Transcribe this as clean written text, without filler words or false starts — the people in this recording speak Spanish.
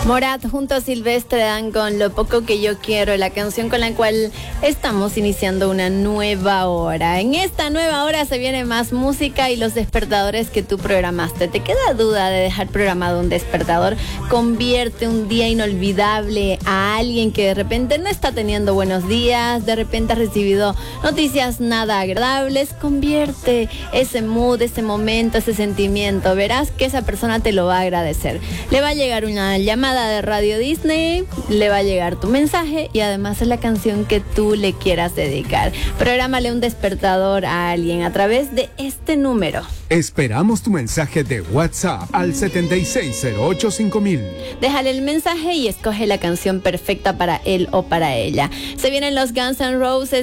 Morat junto a Silvestre dan con Lo poco que yo quiero, la canción con la cual estamos iniciando una nueva hora. En esta nueva hora se viene más música y los despertadores que tú programaste. ¿Te queda duda de dejar programado un despertador? Convierte un día inolvidable a alguien que de repente no está teniendo buenos días, de repente ha recibido noticias nada agradables. Convierte ese mood, ese momento, ese sentimiento. Verás que esa persona te lo va a agradecer. Le va a llegar una llamada de Radio Disney, le va a llegar tu mensaje y además es la canción que tú le quieras dedicar. Prográmale un despertador a alguien a través de este número. Esperamos tu mensaje de WhatsApp al 76085000. Déjale el mensaje y escoge la canción perfecta para él o para ella. Se vienen los Guns N' Roses